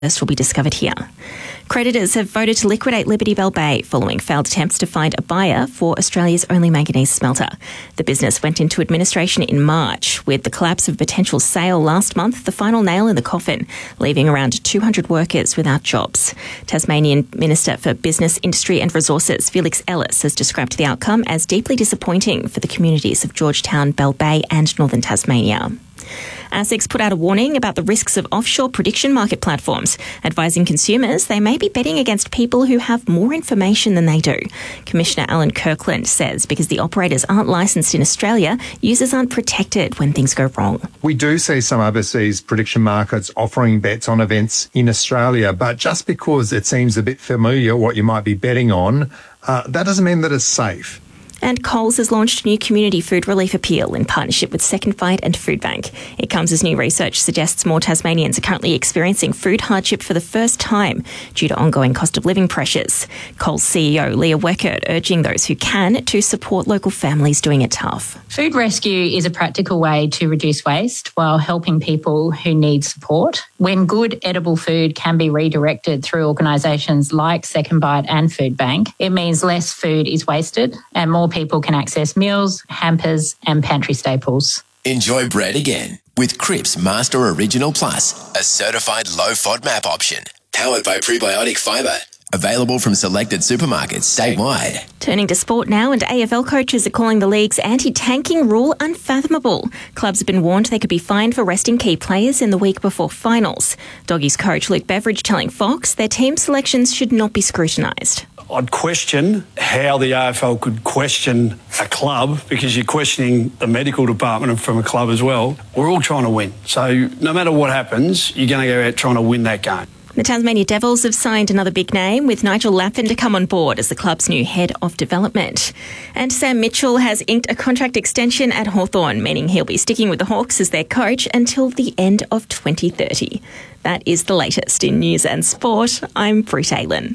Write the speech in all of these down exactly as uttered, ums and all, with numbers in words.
will be discovered here. Creditors have voted to liquidate Liberty Bell Bay following failed attempts to find a buyer for Australia's only manganese smelter. The business went into administration in March, with the collapse of a potential sale last month the final nail in the coffin, leaving around two hundred workers without jobs. Tasmanian Minister for Business, Industry and Resources, Felix Ellis, has described the outcome as deeply disappointing for the communities of Georgetown, Bell Bay and northern Tasmania. ASIC's put out a warning about the risks of offshore prediction market platforms, advising consumers they may be betting against people who have more information than they do. Commissioner Alan Kirkland says because the operators aren't licensed in Australia, users aren't protected when things go wrong. We do see some overseas prediction markets offering bets on events in Australia, but just because it seems a bit familiar what you might be betting on, uh, that doesn't mean that it's safe. And Coles has launched a new community food relief appeal in partnership with Second Fight and Foodbank. It comes as new research suggests more Tasmanians are currently experiencing food hardship for the first time due to ongoing cost of living pressures. Coles C E O Leah Weckert urging those who can to support local families doing it tough. Food rescue is a practical way to reduce waste while helping people who need support. When good edible food can be redirected through organisations like Second Bite and Foodbank, it means less food is wasted and more people can access meals, hampers and pantry staples. Enjoy bread again with Cripps Master Original Plus, a certified low-F O D MAP option, powered by prebiotic fibre. Available from selected supermarkets statewide. Turning to sport now, and A F L coaches are calling the league's anti-tanking rule unfathomable. Clubs have been warned they could be fined for resting key players in the week before finals. Doggies coach Luke Beveridge telling Fox their team selections should not be scrutinised. I'd question how the A F L could question a club, because you're questioning the medical department from a club as well. We're all trying to win. So no matter what happens, you're going to go out trying to win that game. The Tasmania Devils have signed another big name, with Nigel Lappin to come on board as the club's new head of development. And Sam Mitchell has inked a contract extension at Hawthorn, meaning he'll be sticking with the Hawks as their coach until the end of twenty thirty. That is the latest in news and sport. I'm Britt Aylen.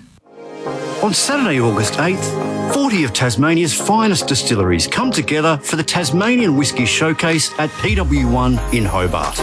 On Saturday, August eighth, forty of Tasmania's finest distilleries come together for the Tasmanian Whisky Showcase at P W one in Hobart.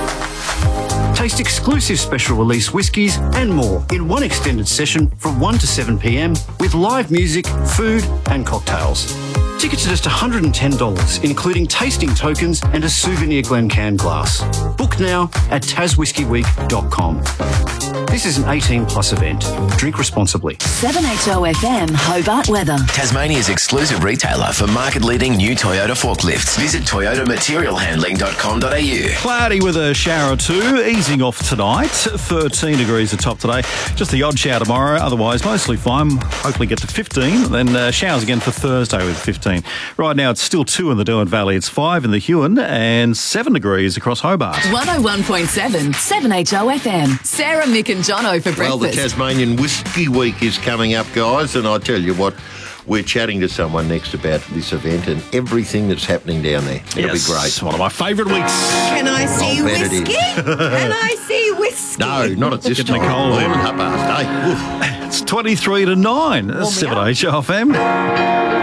Taste exclusive special release whiskies and more in one extended session from one to seven p m with live music, food and cocktails. Tickets are just one hundred and ten dollars, including tasting tokens and a souvenir Glencairn glass. Book now at tas whisky week dot com. This is an eighteen plus event. Drink responsibly. seven H O F M Hobart weather. Tasmania's exclusive retailer for market-leading new Toyota forklifts. Visit toyota material handling dot com dot a u. Cloudy with a shower or two, easing off tonight. thirteen degrees at top today. Just the odd shower tomorrow, otherwise mostly fine. Hopefully get to fifteen. Then uh, showers again for Thursday with fifteen. Right now it's still two in the Derwent Valley. It's five in the Huon and seven degrees across Hobart. one oh one point seven, seven H O F M. Sarah, Mick and Jono for breakfast. Well, the Tasmanian Whisky Week is coming up, guys, and I tell you what, we're chatting to someone next about this event and everything that's happening down there. It'll yes, be great. One of my favourite weeks. Can I see I'll bet it whiskey? Can I see whiskey? No, not at this Get time. Nicole. Morning, half past eight. Oof. It's twenty-three to nine. seven H O F M.